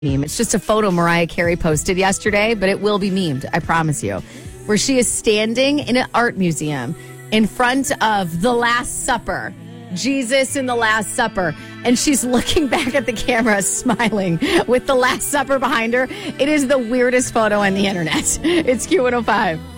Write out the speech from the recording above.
meme. It's just a photo Mariah Carey posted yesterday, but it will be memed, I promise you, where she is standing in an art museum in front of The Last Supper, Jesus in The Last Supper, and she's looking back at the camera, smiling with The Last Supper behind her. It is the weirdest photo on the internet. It's Q105.